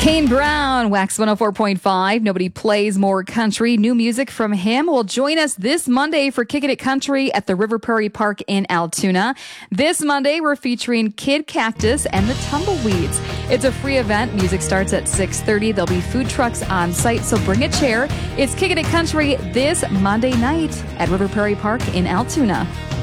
Kane Brown, Wax 104.5. Nobody plays more country. New music from him will join us this Monday for Kickin' It Country at the River Prairie Park in Altoona. This Monday, we're featuring Kid Cactus and the Tumbleweeds. It's a free event. Music starts at 6:30. There'll be food trucks on site, so bring a chair. It's Kickin' It Country this Monday night at River Prairie Park in Altoona.